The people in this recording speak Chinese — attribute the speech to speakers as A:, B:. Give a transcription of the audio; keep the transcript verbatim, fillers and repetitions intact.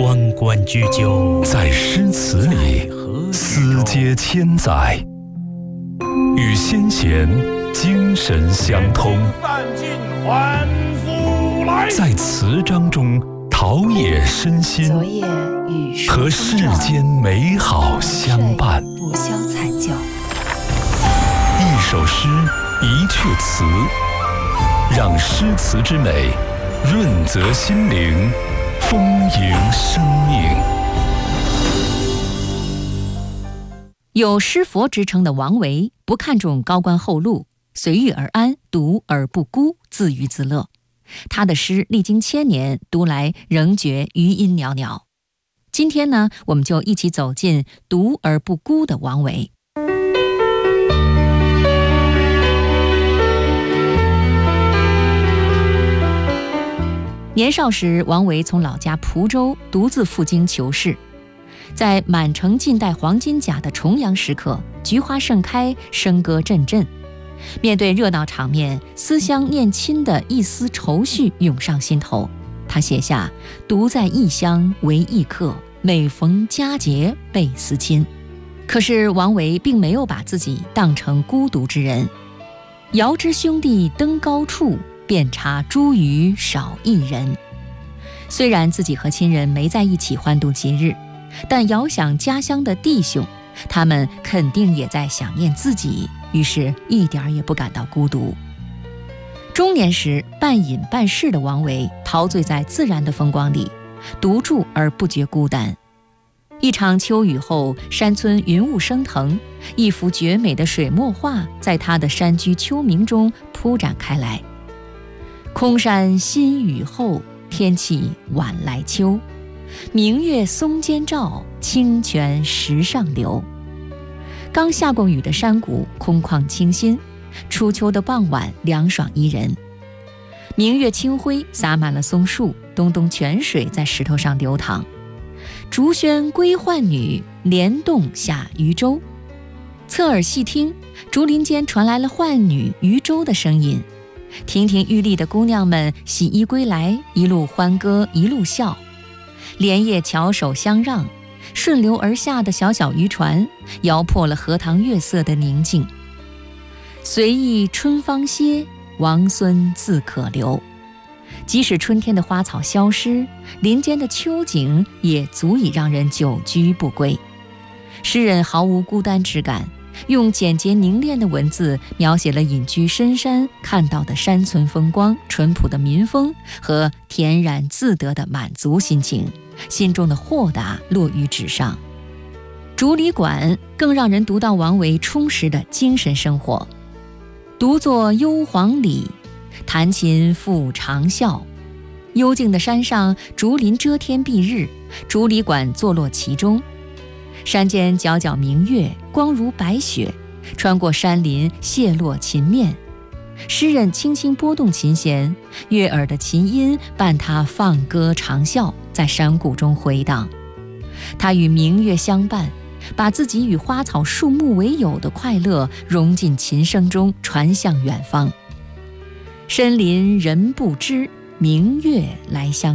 A: 关关雎鸠，
B: 在诗词里思接千载，与先贤精神相通，在词章中陶冶身心，和世间美好相伴。
C: 不消残旧。
B: 一首诗，一阙词，让诗词之美润泽心灵，丰盈生命。
C: 有诗佛之称的王维，不看重高官厚禄，随遇而安，读而不孤，自娱自乐。他的诗历经千年，读来仍觉余音袅袅。今天呢，我们就一起走进读而不孤的王维。年少时，王维从老家蒲州独自赴京求仕，在满城尽带黄金甲的重阳时刻，菊花盛开，笙歌阵阵。面对热闹场面，思乡念亲的一丝愁绪涌上心头。他写下“独在异乡为异客，每逢佳节倍思亲”。可是王维并没有把自己当成孤独之人。遥知兄弟登高处，遍插茱萸少一人。虽然自己和亲人没在一起欢度节日，但遥想家乡的弟兄，他们肯定也在想念自己，于是一点也不感到孤独。中年时半隐半世的王维，陶醉在自然的风光里，独住而不觉孤单。一场秋雨后，山村云雾升腾，一幅绝美的水墨画在他的山居秋暝中铺展开来。空山新雨后，天气晚来秋。明月松间照，清泉石上流。刚下过雨的山谷空旷清新，初秋的傍晚凉爽宜人。明月清辉洒满了松树，东东泉水在石头上流淌。竹喧归浣女，莲动下渔舟。侧耳细听，竹林间传来了浣女渔舟的声音。亭亭玉立的姑娘们洗衣归来，一路欢歌一路笑。莲叶巧手相让，顺流而下的小小渔船摇破了荷塘月色的宁静。随意春芳歇，王孙自可留。即使春天的花草消失，林间的秋景也足以让人久居不归。诗人毫无孤单之感，用简洁凝练的文字描写了隐居深山看到的山村风光、淳朴的民风和恬然自得的满足心情，心中的豁达落于纸上。竹里馆更让人读到王维充实的精神生活。独坐幽篁里，弹琴复长啸。幽静的山上，竹林遮天蔽日，竹里馆坐落其中。山间皎皎明月，光如白雪，穿过山林泻落琴面。诗人轻轻拨动琴弦，悦耳的琴音伴他放歌长啸，在山谷中回荡。他与明月相伴，把自己与花草树木为友的快乐融进琴声中，传向远方。深林人不知，明月来相